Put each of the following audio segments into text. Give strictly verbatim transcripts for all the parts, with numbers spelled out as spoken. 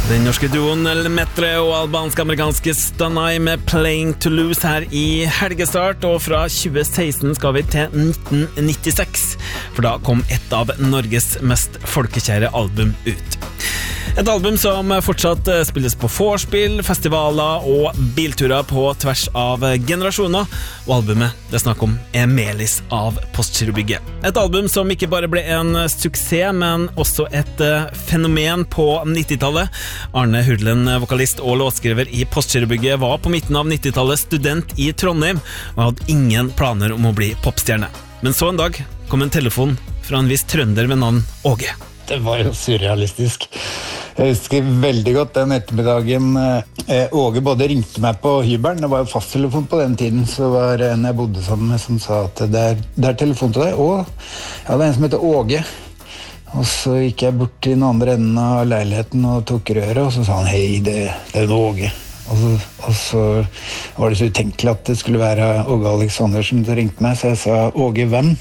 Den norske duoen El Metre og albansk-amerikanske Stanai med Playing to Lose her i helgestart, og fra tjue seksten skal vi til nitten nittiseks, for da kom et av Norges mest folkekjære album ut. Et album som fortsatt spilles på vorspiel, festivaler og bilturer på tvers av generasjoner, og albumet det er snakk om er Melis av Postgirobygget. Et album som ikke bare ble en suksess, men også et fenomen på nittitallet. Arne Hurdlen, vokalist og låtskriver i Postgirobygget, var på midten av nittitallet student i Trondheim og hadde ingen planer om å bli popstjerne. Men så en dag kom en telefon fra en viss trønder med navn Åge. Det var jo surrealistisk. Jeg husker veldig godt den ettermiddagen eh, Åge både ringte meg på hybelen, det var jo fasttelefon på den tiden, så var det en jeg bodde sammen med som sa at det er, det er telefon til deg, og ja, det er en som heter Åge. Og så gikk jeg bort til den andre enden av leiligheten og tok røret, og så sa han, hei, det, det er en Åge. Og så, og så var det så utenkelig at det skulle være Åge Aleksandersen som ringte meg, så jeg sa, Åge, hvem?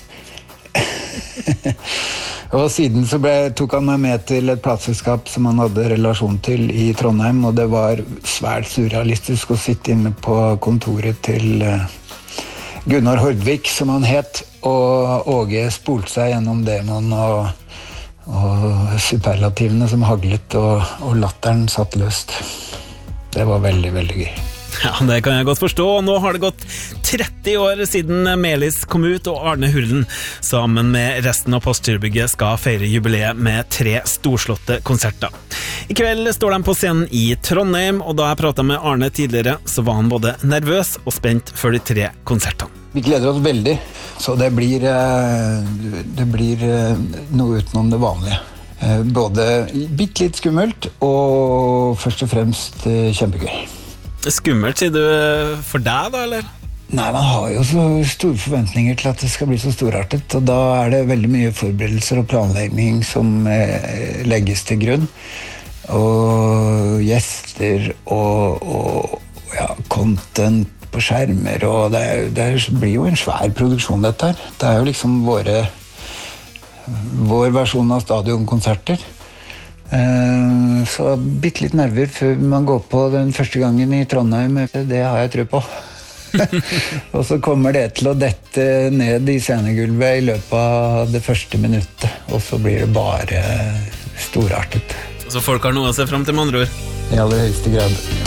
Og siden så ble, tok han meg med til et plateselskap som han hadde relasjon til i Trondheim, og det var svært surrealistisk å sitte inne på kontoret til Gunnar Hordvik, som han het, og Åge spolte seg gjennom demon og, og superlativene som haglet, og, og latteren satt løst. Det var veldig, veldig gøy. Ja, det kan jeg godt forstå, og nå har det gått tretti år siden Melis kom ut, og Arne Hurdlen sammen med resten av Postgirobygget skal feire jubileet med tre storslåtte konserter. I kveld står de på scenen i Trondheim, og da jeg pratet med Arne tidligere, så var han både nervøs og spent for de tre konsertene. Vi gleder oss veldig, så det blir, det blir noe utenom det vanlige. Både bitte litt skummelt, og først og fremst kjempegøy. Skummelt, sier du for deg da, eller? Nei, man har jo så store forventninger til at det skal bli så storartet, og da er det veldig mye forberedelser og planlegging som eh, legges til grunn. Og gjester og, og ja, content på skjermer, og det, er, det blir jo en svær produksjon dette her. Det er jo liksom våre, vår versjon av stadionkonserter. Så bitte litt nerver før man går på den første gangen i Trondheim, det har jeg tro på. Og så kommer det til å dette ned i scenegulvet i løpet av det første minuttet, og så blir det bare storartet. Så folk har noe å se frem til, med andre ord? I aller høyeste grad.